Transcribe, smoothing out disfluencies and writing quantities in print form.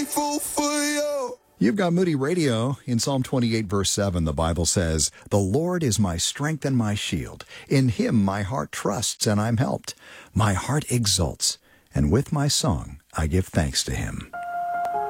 grateful for you. You've got Moody Radio. In Psalm 28, verse 7, the Bible says, "The Lord is my strength and my shield. In him my heart trusts, and I'm helped. My heart exults, and with my song I give thanks to him."